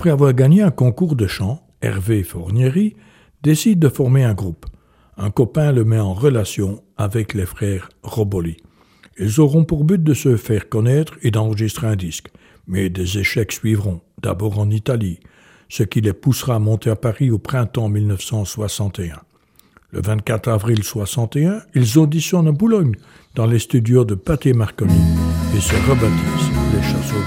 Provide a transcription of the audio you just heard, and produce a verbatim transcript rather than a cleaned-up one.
Après avoir gagné un concours de chant, Hervé Fournieri décide de former un groupe. Un copain le met en relation avec les frères Roboli. Ils auront pour but de se faire connaître et d'enregistrer un disque. Mais des échecs suivront, d'abord en Italie, ce qui les poussera à monter à Paris au printemps mille neuf cent soixante et un. Le vingt-quatre avril soixante et un, ils auditionnent à Boulogne, dans les studios de Pathé Marconi, et se rebaptisent les Chasseurs.